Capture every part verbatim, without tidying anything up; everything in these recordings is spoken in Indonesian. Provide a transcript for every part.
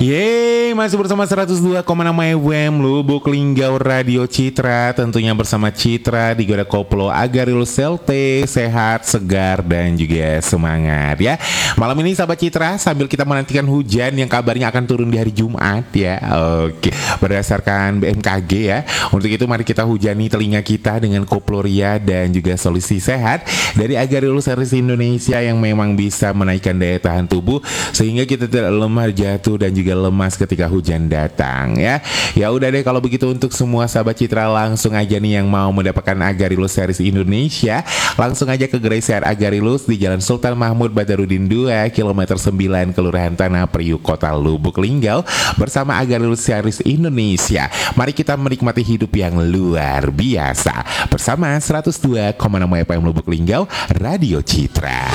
Yeay, masih bersama seratus dua koma enam F M Lubuk Linggau Radio Citra. Tentunya bersama Citra di Goda Koplo Agaril Selte, sehat, segar, dan juga semangat ya. Malam ini sahabat Citra, sambil kita menantikan hujan yang kabarnya akan turun di hari Jumat ya. Oke, berdasarkan B M K G ya. Untuk itu mari kita hujani telinga kita dengan Koploria dan juga solusi sehat dari Agaril Series Indonesia yang memang bisa menaikkan daya tahan tubuh sehingga kita tidak lemah jatuh dan juga lemas ketika hujan datang ya. Ya udah deh kalau begitu, untuk semua sahabat Citra langsung aja nih yang mau mendapatkan Agarilus Series Indonesia, langsung aja ke Gerai Sehat Agarilus di Jalan Sultan Mahmud Badarudin dua, kilometer sembilan, Kelurahan Tanah Priuk, Kota Lubuk Linggau bersama Agarilus Series Indonesia. Mari kita menikmati hidup yang luar biasa bersama seratus dua koma enam F M Lubuk Linggau Radio Citra.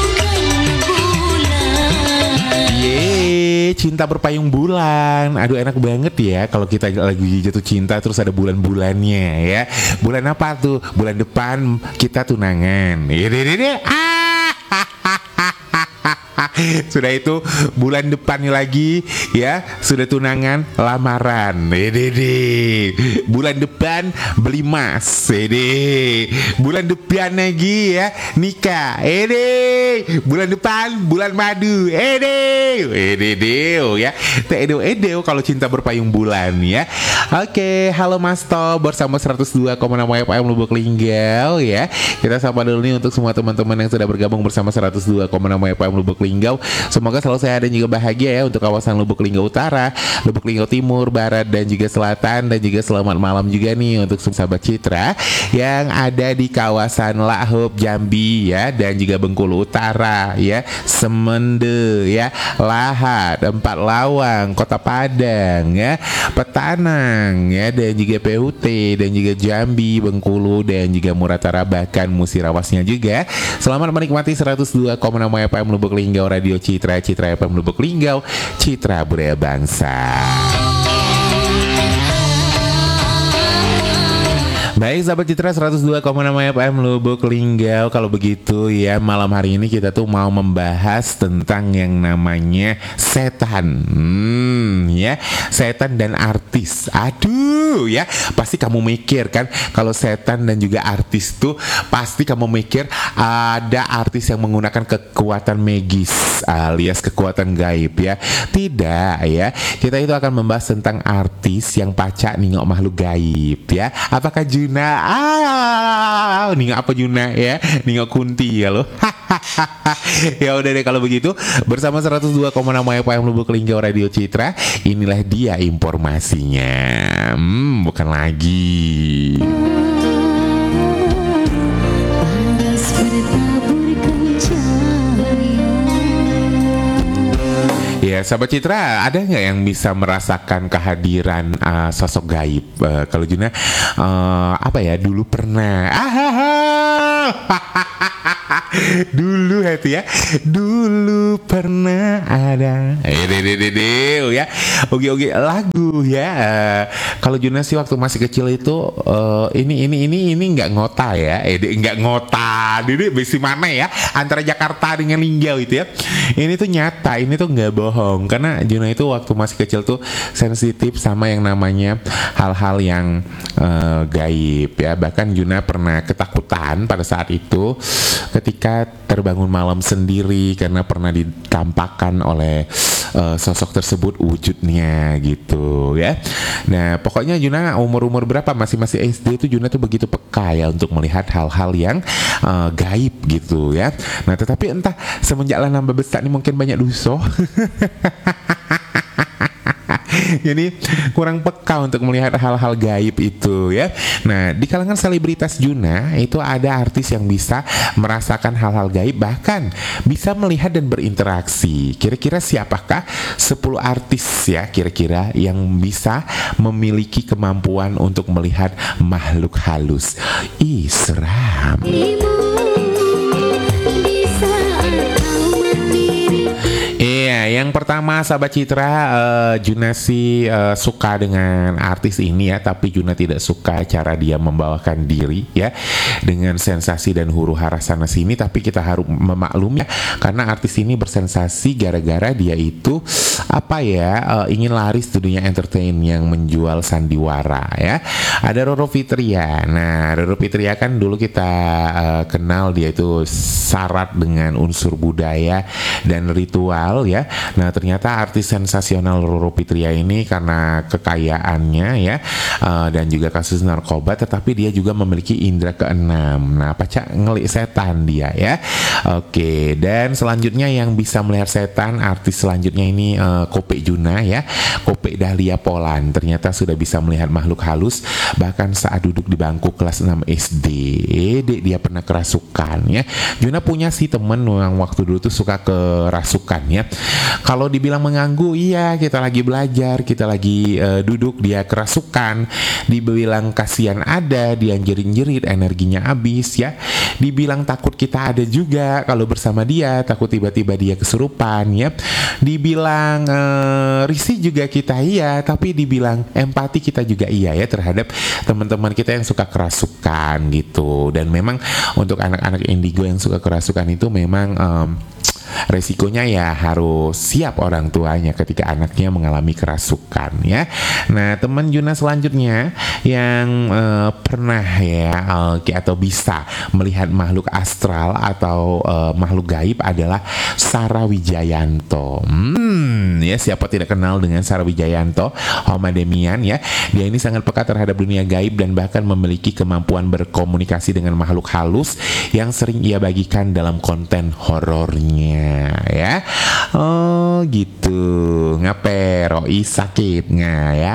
Yeay, cinta berpayung bulan. Aduh enak banget ya kalau kita lagi jatuh cinta terus ada bulan-bulannya ya. Bulan apa tuh? Bulan depan kita tunangan. Ini ah. Sudah itu bulan depannya lagi ya, sudah tunangan, lamaran. Dede. Bulan depan beli emas. Dede. Bulan depan lagi ya nikah. Ede. Bulan depan bulan madu. Ede. Ede ya. Edo edo kalau cinta berpayung bulan ya. Oke, halo Mas To bersama seratus dua koma enam F M Lubuk Linggau ya. Kita sapa dulu nih untuk semua teman-teman yang sudah bergabung bersama seratus dua koma enam F M Lubuk Linggau. Semoga selalu sehat dan juga bahagia ya untuk kawasan Lubuk Linggau Utara, Lubuk Linggau Timur, Barat, dan juga Selatan. Dan juga selamat malam juga nih untuk sahabat Citra yang ada di kawasan Lahup, Jambi ya, dan juga Bengkulu Utara ya, Semende ya, Lahat, Empat Lawang, Kota Padang ya, Petanang ya, dan juga P U T, dan juga Jambi, Bengkulu, dan juga Muratara, bahkan Musirawasnya juga. Selamat menikmati seratus dua koma enam F M Lubuk Linggau Radio Citra, Citra F M Lubuk Linggau, Citra Budaya Bangsa. Baik sahabat Citra seratus dua koma enam F M Lubuk Linggau, kalau begitu ya malam hari ini kita tuh mau membahas tentang yang namanya setan. Hmm, ya, setan dan artis. Aduh ya, pasti kamu mikir kan kalau setan dan juga artis tuh pasti kamu mikir ada artis yang menggunakan kekuatan magis alias kekuatan gaib ya. Tidak ya. Kita itu akan membahas tentang artis yang pacak ningok makhluk gaib ya. Apakah Juna, ah, ningok apa Juna ya, ningok Kunti ya loh. Ya udah deh kalau begitu, bersama seratus dua koma enam F M Lubuk Linggau Radio Citra, inilah dia informasinya. Hmm, bukan lagi. Ya, sahabat Citra, ada nggak yang bisa merasakan kehadiran uh, sosok gaib? Uh, kalau Juna, uh, apa ya? Dulu pernah. Dulu hati ya, dulu pernah ada. Eh, dede dede ya. Oke oke lagu ya. Uh, kalau Juna sih waktu masih kecil itu uh, ini ini ini ini nggak ngota ya. Eh, nggak ngota. Dede besi mana ya? Antara Jakarta dengan Linggau itu ya. Ini tuh nyata, ini tuh nggak bohong. Karena Juna itu waktu masih kecil tuh sensitif sama yang namanya hal-hal yang uh, gaib ya. Bahkan Juna pernah ketakutan pada saat itu ketika terbangun malam sendiri karena pernah ditampakkan oleh uh, sosok tersebut wujudnya gitu ya. Nah pokoknya Juna umur-umur berapa masih-masih S D itu Juna tuh begitu peka ya untuk melihat hal-hal yang uh, gaib gitu ya. Nah tetapi entah semenjak lah nambah besar ini mungkin banyak dosa. Jadi kurang peka untuk melihat hal-hal gaib itu ya. Nah di kalangan selebritas Juna itu ada artis yang bisa merasakan hal-hal gaib, bahkan bisa melihat dan berinteraksi. Kira-kira siapakah sepuluh artis ya kira-kira yang bisa memiliki kemampuan untuk melihat makhluk halus? Ih seram. Iya yang pertama sahabat Citra, uh, Juna sih uh, suka dengan artis ini ya, tapi Juna tidak suka cara dia membawakan diri ya, dengan sensasi dan huru hara sana sini. Tapi kita harus memaklumi ya, karena artis ini bersensasi gara-gara dia itu apa ya, uh, ingin laris di dunia entertain yang menjual sandiwara ya. Ada Roro Fitria. Nah, Roro Fitria kan dulu kita uh, kenal dia itu syarat dengan unsur budaya dan ritual ya. Nah, ternyata artis sensasional Roro Fitria ini karena kekayaannya ya, uh, dan juga kasus narkoba, tetapi dia juga memiliki indera keenam. Nah, pacak ngelik setan dia ya. Oke, dan selanjutnya yang bisa melihat setan, artis selanjutnya ini uh, Kopek Juna ya. Kopek Dahlia Polan ternyata sudah bisa melihat makhluk halus bahkan saat duduk di bangku kelas enam S D. Dek, dia pernah kerasukan ya. Juna punya sih temen yang waktu dulu tuh suka kerasukan ya. Kalau dibilang mengganggu, iya, kita lagi belajar, kita lagi uh, duduk, dia kerasukan. Dibilang kasihan, ada, dia jerit-jerit, energinya habis ya. Dibilang takut, kita ada juga kalau bersama dia, takut tiba-tiba dia kesurupan ya. Dibilang uh, risih juga kita iya, tapi dibilang empati kita juga iya ya terhadap teman-teman kita yang suka kerasukan gitu. Dan memang untuk anak-anak indigo yang suka kerasukan itu memang um, resikonya ya harus siap orang tuanya ketika anaknya mengalami kerasukan ya. Nah, teman Juna selanjutnya yang uh, pernah ya uh, atau bisa melihat makhluk astral atau uh, makhluk gaib adalah Sarah Wijayanto. Hmm, ya, siapa tidak kenal dengan Sarah Wijayanto, Homa Demian ya. Dia ini sangat peka terhadap dunia gaib dan bahkan memiliki kemampuan berkomunikasi dengan makhluk halus yang sering ia bagikan dalam konten horornya ya. Oh gitu. Ngape Roi sakit nggak ya?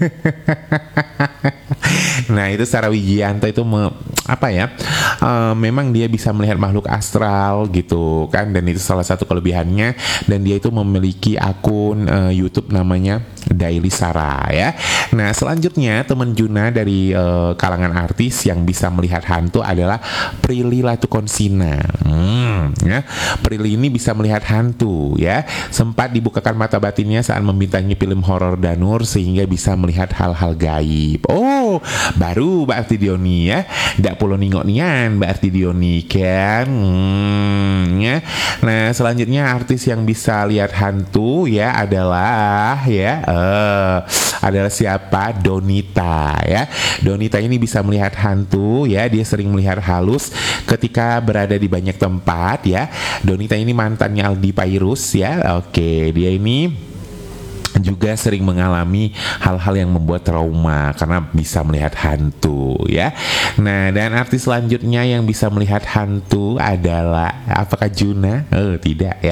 Nah, itu Sarah Wijayanto itu me, apa ya? Uh, memang dia bisa melihat makhluk astral gitu kan, dan itu salah satu kelebihannya. Dan dia itu memiliki akun uh, YouTube namanya Daily Sarah ya. Nah, selanjutnya teman Juna dari uh, kalangan artis yang bisa melihat hantu adalah Prilly Latukonsina. Hmm, ya. Prilly ini bisa melihat hantu ya. Sempat dibukakan mata batinnya saat membintangi film horor Danur sehingga bisa melihat hal-hal gaib. Oh, baru Mbak Arti Dioni ya. Ndak perlu ningok nian Mbak Arti Dioni kan. Hmm, ya. Nah, selanjutnya artis yang bisa lihat hantu ya adalah ya uh, adalah siapa? Donita ya. Donita ini bisa melihat hantu ya. Dia sering melihat halus ketika berada di banyak tempat ya. Donita ini mantannya Aldi Pairus ya. Oke, dia ini juga sering mengalami hal-hal yang membuat trauma karena bisa melihat hantu ya. Nah, dan artis selanjutnya yang bisa melihat hantu adalah apakah Juna? Oh, tidak ya.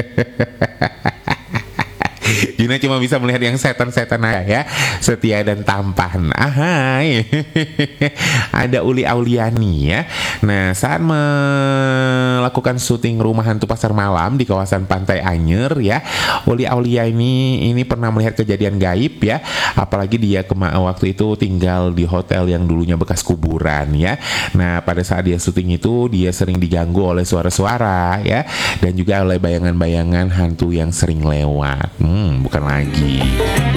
Juna cuma bisa melihat yang setan-setan aja ya, setia dan tampan. Ahai. Ada Uli Auliani ya. Nah, saat melakukan syuting Rumah Hantu Pasar Malam di kawasan Pantai Anyer ya, Uli Auliani ini pernah melihat kejadian gaib ya. Apalagi dia kema- waktu itu tinggal di hotel yang dulunya bekas kuburan ya. Nah, pada saat dia syuting itu dia sering diganggu oleh suara-suara ya, dan juga oleh bayangan-bayangan hantu yang sering lewat. Hmm, bukan lagi.